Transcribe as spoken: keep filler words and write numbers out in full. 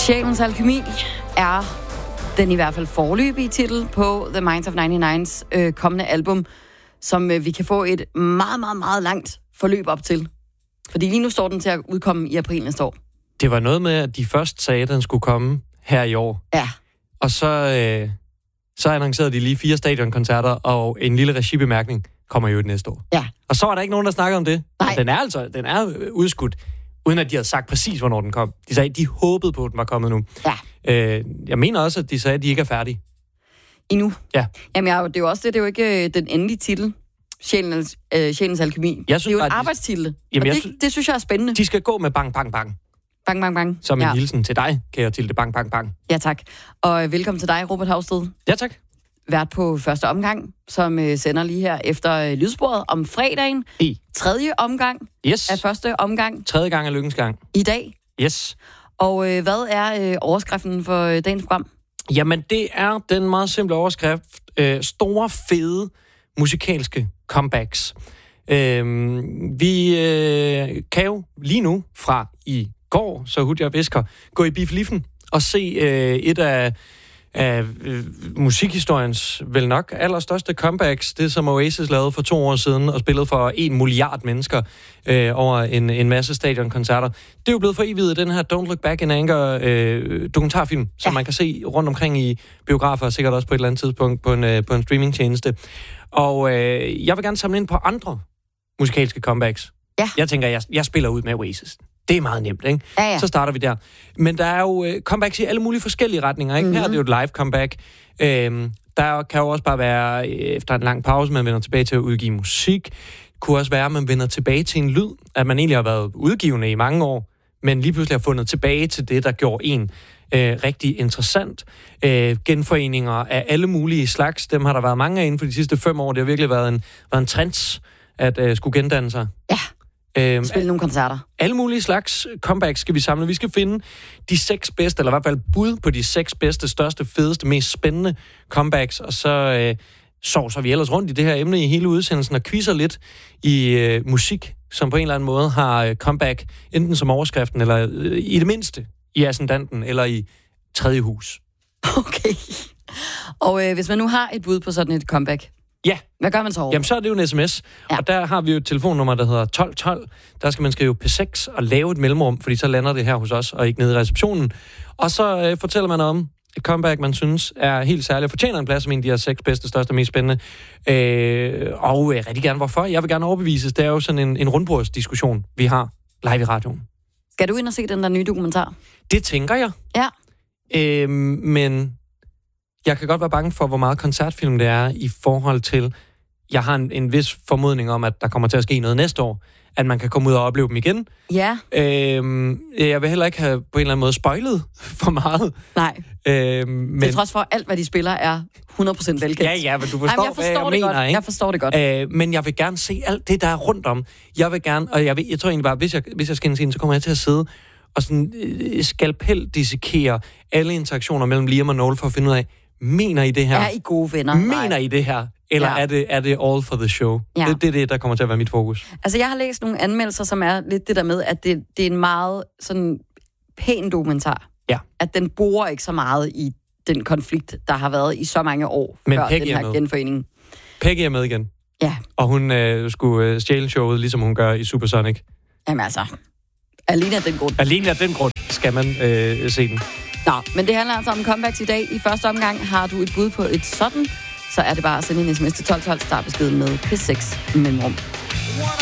Sjælens Alkemi er den i hvert fald foreløbige titel på The Minds of nioghalvfems øh, kommende album, som øh, vi kan få et meget, meget, meget langt forløb op til. Fordi lige nu står den til at udkomme i april næste år. Det var noget med, at de først sagde, at den skulle komme her i år. Ja. Og så, øh, så annoncerede de lige fire stadionkoncerter, og en lille regibemærkning kommer jo et næste år. Ja. Og så var der ikke nogen, der snakkede om det. Nej. Den er altså den er udskudt, uden at de havde sagt præcis, hvornår den kom. De sagde, at de håbede på, at den var kommet nu. Ja. Øh, jeg mener også, at de sagde, at de ikke er færdige. Endnu? Ja. Jamen, jeg, det er jo også det, det er jo ikke øh, den endelige titel. Sjælens, øh, Sjælens Alkemi. Jeg synes, det er jo en de... arbejdstitel. Jamen, og det, synes... det synes jeg er spændende. De skal gå med bang, bang, bang. Bang, bang, bang. Som en ja. hilsen til dig, kære Tilde. Bang, bang, bang. Ja, tak. Og øh, velkommen til dig, Robert Havsted. Ja, tak. Vært på første omgang, som øh, sender lige her efter øh, lydsporet om fredagen. I. Tredje omgang Yes. af første omgang. Tredje gang er lykkens gang. I dag. Yes. Og øh, hvad er øh, overskriften for øh, dagens program? Jamen, det er den meget simple overskrift. Øh, store, fede musikalske comebacks. Øh, vi øh, kan jo lige nu fra i går, så hurtigt jeg visker, gå i bifliffen og se øh, et af, af øh, musikhistoriens vel nok allerstørste comebacks. Det, som Oasis lavede for to år siden og spillede for en milliard mennesker øh, over en, en masse stadionkoncerter. Det er jo blevet for evigt den her Don't Look Back in Anger øh, dokumentarfilm, som ja. man kan se rundt omkring i biografer, og sikkert også på et eller andet tidspunkt på en, øh, på en streamingtjeneste. Og øh, jeg vil gerne samle ind på andre musikalske comebacks. Ja. Jeg tænker, jeg, jeg spiller ud med Oasis. Det er meget nemt, ikke? Ja, ja. Så starter vi der. Men der er jo øh, comebacks i alle mulige forskellige retninger, ikke? Mm-hmm. Her er det jo et live comeback. Øhm, der kan jo også bare være, øh, efter en lang pause, man vender tilbage til at udgive musik. Det kunne også være, at man vender tilbage til en lyd, at man egentlig har været udgivende i mange år, men lige pludselig har fundet tilbage til det, der gjorde en øh, rigtig interessant. Øh, genforeninger af alle mulige slags. Dem har der været mange af inden for de sidste fem år. Det har virkelig været en, været en trend at øh, skulle gendanne sig. Ja. Øhm, Spille nogle koncerter. Alle mulige slags comebacks skal vi samle. Vi skal finde de seks bedste, eller i hvert fald bud på de seks bedste, største, fedeste, mest spændende comebacks, og så øh, sovser vi ellers rundt i det her emne i hele udsendelsen og quizzer lidt i øh, musik, som på en eller anden måde har øh, comeback, enten som overskriften, eller øh, i det mindste i ascendanten, eller i tredje hus. Okay. Og øh, hvis man nu har et bud på sådan et comeback, ja. Hvad gør man så over? Jamen, så er det jo en sms, ja. Og der har vi jo et telefonnummer, der hedder tolv tolv. Der skal man skrive P seks og lave et mellemrum, fordi så lander det her hos os, og ikke nede i receptionen. Og så øh, fortæller man om et comeback, man synes er helt særligt, og fortjener en plads som en af de her seks bedste, største og mest spændende. Øh, og øh, rigtig gerne hvorfor. Jeg vil gerne overbevises. Det er jo sådan en, en rundbordsdiskussion, vi har live i radioen. Skal du ind og se den der nye dokumentar? Det tænker jeg. Ja. Øh, men... Jeg kan godt være bange for, hvor meget koncertfilm det er i forhold til, jeg har en, en vis formodning om, at der kommer til at ske noget næste år, at man kan komme ud og opleve dem igen. Ja. Øhm, jeg vil heller ikke have på en eller anden måde spoilet for meget. Nej. Øhm, men... Til trods for, alt hvad de spiller er hundrede procent velkendt. Ja, ja, men du forstår, Jamen, jeg forstår hvad det jeg mener, godt. ikke? Jeg forstår det godt. Øh, men jeg vil gerne se alt det, der er rundt om. Jeg vil gerne, og jeg, vil, jeg tror egentlig bare, hvis jeg, hvis jeg skal ind, så kommer jeg til at sidde og sådan øh, skalpel-dissekere alle interaktioner mellem Liam og Noel for at finde ud af, mener I det her? Er I gode venner? Mener Nej. I det her? Eller ja. er, det, er det all for the show? Ja. Det, det er det, der kommer til at være mit fokus. Altså, jeg har læst nogle anmeldelser, som er lidt det der med, at det, det er en meget sådan pæn dokumentar. Ja. At den borer ikke så meget i den konflikt, der har været i så mange år Men før Peggy den her genforening. Peggy er med igen. Ja. Og hun øh, skulle øh, stjæle showet, ligesom hun gør i Supersonic. Jamen altså, alene af den grund. Alene af den grund skal man øh, se den. Nå, men det handler altså om comebacks i dag. I første omgang har du et bud på et sådan, så er det bare at sende en sms til tolv tolv, start beskeden med P seks mellemrum.